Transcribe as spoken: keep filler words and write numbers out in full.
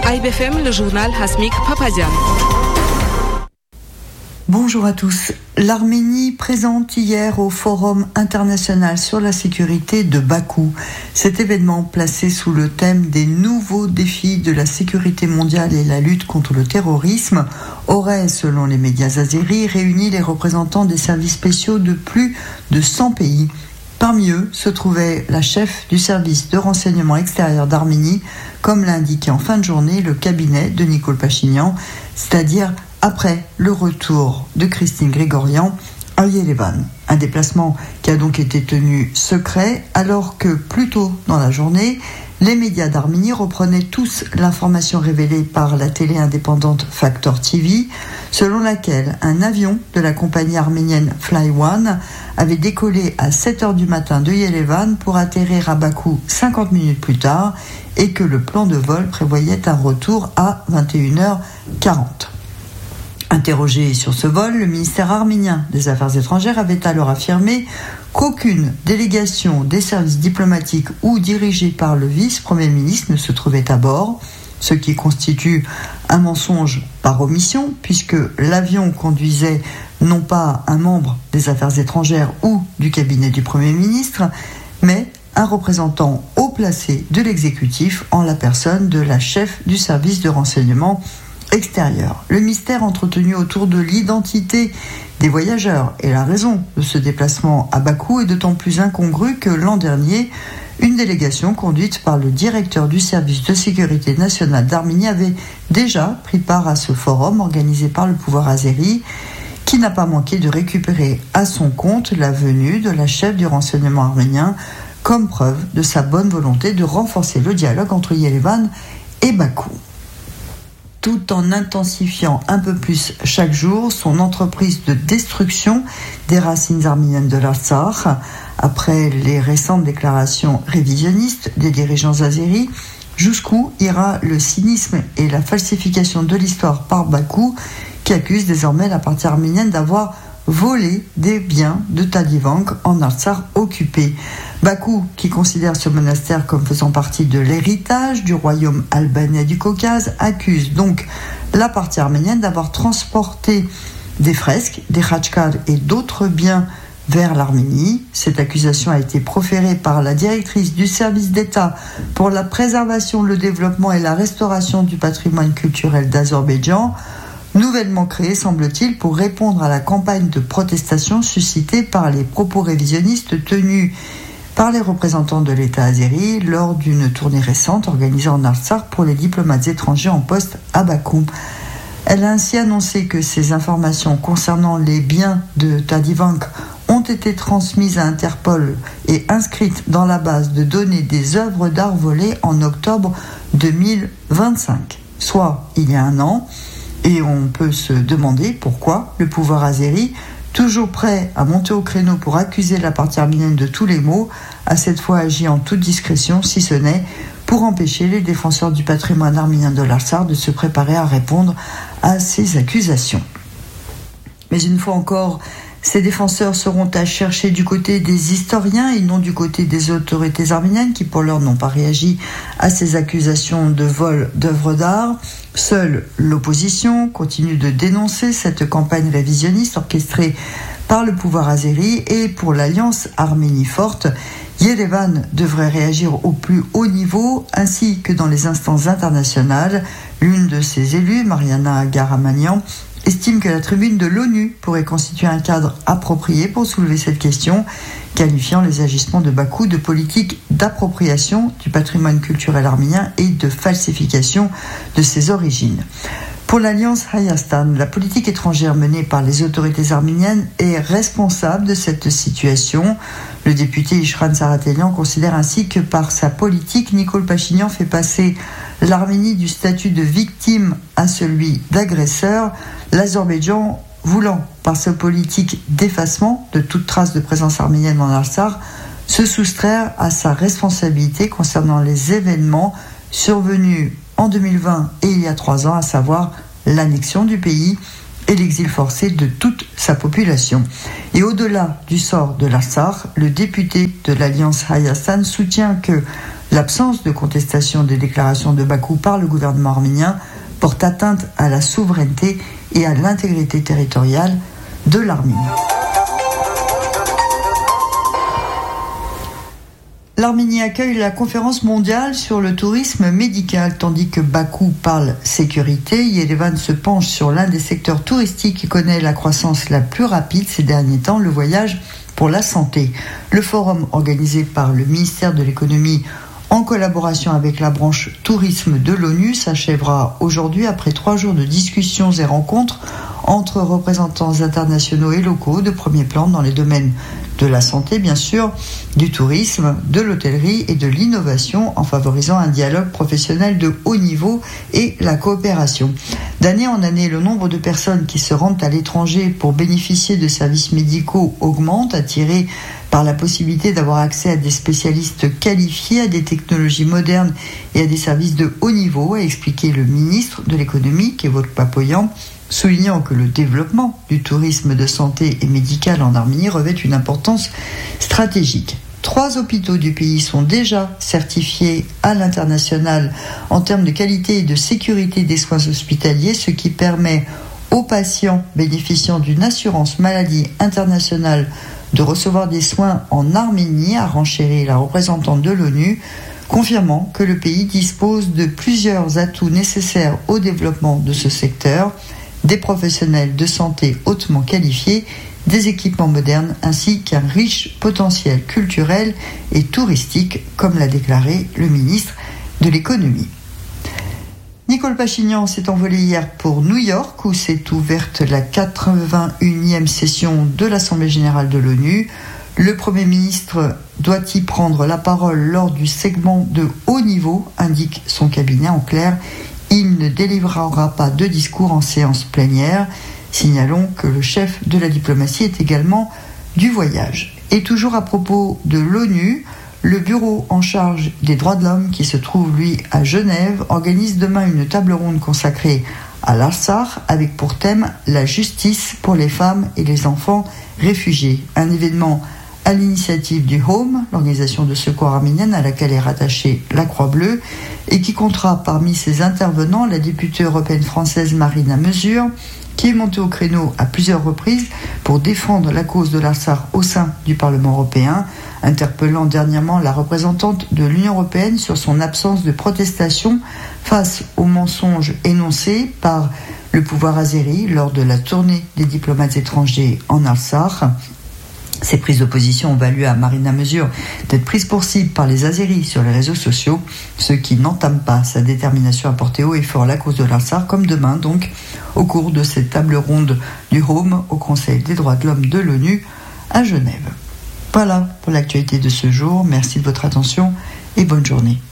I B F M, le journal Hasmik Papazian. Bonjour à tous. L'Arménie présente hier au Forum international sur la sécurité de Bakou. Cet événement, placé sous le thème des nouveaux défis de la sécurité mondiale et la lutte contre le terrorisme, aurait, selon les médias azéris, réuni les représentants des services spéciaux de plus de cent pays. Parmi eux se trouvait la chef du service de renseignement extérieur d'Arménie, comme l'a indiqué en fin de journée le cabinet de Nicole Pachinian, c'est-à-dire après le retour de Christine Grigorian à Yerevan. Un déplacement qui a donc été tenu secret, alors que plus tôt dans la journée, les médias d'Arménie reprenaient tous l'information révélée par la télé indépendante Factor T V, selon laquelle un avion de la compagnie arménienne Fly One avait décollé à sept heures du matin de Yerevan pour atterrir à Bakou cinquante minutes plus tard et que le plan de vol prévoyait un retour à vingt et une heures quarante. Interrogé sur ce vol, le ministère arménien des Affaires étrangères avait alors affirmé qu'aucune délégation des services diplomatiques ou dirigée par le vice-premier ministre ne se trouvait à bord, ce qui constitue un mensonge par omission, puisque l'avion conduisait non pas un membre des Affaires étrangères ou du cabinet du Premier ministre, mais un représentant haut placé de l'exécutif en la personne de la chef du service de renseignement extérieur. Le mystère entretenu autour de l'identité des voyageurs et la raison de ce déplacement à Bakou est d'autant plus incongru que l'an dernier, une délégation conduite par le directeur du service de sécurité nationale d'Arménie avait déjà pris part à ce forum organisé par le pouvoir azéri, qui n'a pas manqué de récupérer à son compte la venue de la chef du renseignement arménien comme preuve de sa bonne volonté de renforcer le dialogue entre Yerevan et Bakou. Tout en intensifiant un peu plus chaque jour son entreprise de destruction des racines arméniennes de l'Artsakh, après les récentes déclarations révisionnistes des dirigeants azéris, jusqu'où ira le cynisme et la falsification de l'histoire par Bakou, qui accuse désormais la partie arménienne d'avoir volé des biens de Tadivank en Artsakh occupé. Bakou, qui considère ce monastère comme faisant partie de l'héritage du royaume albanais du Caucase, accuse donc la partie arménienne d'avoir transporté des fresques, des khachkars et d'autres biens vers l'Arménie. Cette accusation a été proférée par la directrice du service d'État pour la préservation, le développement et la restauration du patrimoine culturel d'Azerbaïdjan, nouvellement créé, semble-t-il, pour répondre à la campagne de protestation suscitée par les propos révisionnistes tenus par les représentants de l'État azéri lors d'une tournée récente organisée en Artsakh pour les diplomates étrangers en poste à Bakou. Elle a ainsi annoncé que ces informations concernant les biens de Tadivank ont été transmises à Interpol et inscrites dans la base de données des œuvres d'art volées en octobre deux mille vingt-cinq, soit il y a un an. Et on peut se demander pourquoi le pouvoir azéri, toujours prêt à monter au créneau pour accuser la partie arménienne de tous les maux, a cette fois agi en toute discrétion, si ce n'est pour empêcher les défenseurs du patrimoine arménien de l'Artsakh de se préparer à répondre à ces accusations. Mais une fois encore, ces défenseurs seront à chercher du côté des historiens et non du côté des autorités arméniennes qui pour l'heure n'ont pas réagi à ces accusations de vol d'œuvres d'art. Seule l'opposition continue de dénoncer cette campagne révisionniste orchestrée par le pouvoir azéri et pour l'Alliance Arménie forte, Yerevan devrait réagir au plus haut niveau ainsi que dans les instances internationales. L'une de ses élus, Mariana Garamanian, estime que la tribune de l'ONU pourrait constituer un cadre approprié pour soulever cette question, qualifiant les agissements de Bakou de politique d'appropriation du patrimoine culturel arménien et de falsification de ses origines. Pour l'Alliance Hayastan, la politique étrangère menée par les autorités arméniennes est responsable de cette situation. Le député Ishran Saratelian considère ainsi que par sa politique, Nicole Pachinian fait passer l'Arménie du statut de victime à celui d'agresseur, l'Azerbaïdjan voulant, par sa politique d'effacement de toute trace de présence arménienne en Artsakh, se soustraire à sa responsabilité concernant les événements survenus en deux mille vingt et il y a trois ans, à savoir l'annexion du pays et l'exil forcé de toute sa population. Et au-delà du sort de l'Artsakh, le député de l'Alliance Hayastan soutient que L'absence de contestation des déclarations de Bakou par le gouvernement arménien porte atteinte à la souveraineté et à l'intégrité territoriale de l'Arménie. L'Arménie accueille la conférence mondiale sur le tourisme médical, tandis que Bakou parle sécurité. Yerevan se penche sur l'un des secteurs touristiques qui connaît la croissance la plus rapide ces derniers temps, le voyage pour la santé. Le forum organisé par le ministère de l'économie en collaboration avec la branche tourisme de l'ONU s'achèvera aujourd'hui après trois jours de discussions et rencontres entre représentants internationaux et locaux de premier plan dans les domaines de la santé, bien sûr, du tourisme, de l'hôtellerie et de l'innovation en favorisant un dialogue professionnel de haut niveau et la coopération. D'année en année, le nombre de personnes qui se rendent à l'étranger pour bénéficier de services médicaux augmente, attirés par la possibilité d'avoir accès à des spécialistes qualifiés, à des technologies modernes et à des services de haut niveau, a expliqué le ministre de l'économie, Kevok Papoyan, soulignant que le développement du tourisme de santé et médical en Arménie revêt une importance stratégique. Trois hôpitaux du pays sont déjà certifiés à l'international en termes de qualité et de sécurité des soins hospitaliers, ce qui permet aux patients bénéficiant d'une assurance maladie internationale de recevoir des soins en Arménie, a renchéri la représentante de l'ONU, confirmant que le pays dispose de plusieurs atouts nécessaires au développement de ce secteur, des professionnels de santé hautement qualifiés, des équipements modernes ainsi qu'un riche potentiel culturel et touristique, comme l'a déclaré le ministre de l'économie. Nicole Pachignan s'est envolée hier pour New York où s'est ouverte la quatre-vingt-unième session de l'Assemblée générale de l'ONU. Le Premier ministre doit y prendre la parole lors du segment de haut niveau, indique son cabinet. En clair, il ne délivrera pas de discours en séance plénière. Signalons que le chef de la diplomatie est également du voyage. Et toujours à propos de l'ONU, le bureau en charge des droits de l'homme, qui se trouve lui à Genève, organise demain une table ronde consacrée à l'Arsar, avec pour thème la justice pour les femmes et les enfants réfugiés. Un événement à l'initiative du Home, l'organisation de secours arménienne à laquelle est rattachée la Croix-Bleue, et qui comptera parmi ses intervenants la députée européenne française Marina Mesure, qui est montée au créneau à plusieurs reprises pour défendre la cause de l'Arsar au sein du Parlement européen, interpellant dernièrement la représentante de l'Union européenne sur son absence de protestation face aux mensonges énoncés par le pouvoir azéri lors de la tournée des diplomates étrangers en Arsar. Ces prises d'opposition ont valu à Marina Mesure d'être prise pour cible par les Azéris sur les réseaux sociaux, ce qui n'entame pas sa détermination à porter haut et fort la cause de l'Arsar, comme demain donc, au cours de cette table ronde du Home au Conseil des droits de l'homme de l'ONU à Genève. Voilà pour l'actualité de ce jour. Merci de votre attention et bonne journée.